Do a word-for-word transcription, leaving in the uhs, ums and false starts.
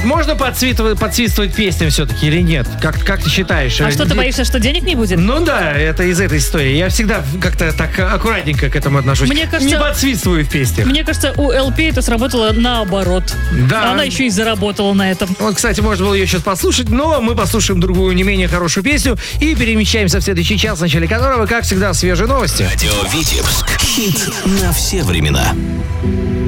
можно подсвитывать, подсвистывать песням все-таки или нет? Как, как ты считаешь? А что, ты боишься, что денег не будет? Ну да, это из этой истории. Я всегда как-то так аккуратненько к этому отношусь. Мне кажется, не подсвистываю в песнях. Мне кажется, у эл пи это сработало наоборот. Да. Она еще и заработала на этом. Вот, кстати, можно было ее сейчас послушать, но мы послушаем другую, не менее хорошую песню и перемещаемся в следующий час, в начале которого, как всегда, свежие новости. Радио Витебск. Хит на все времена.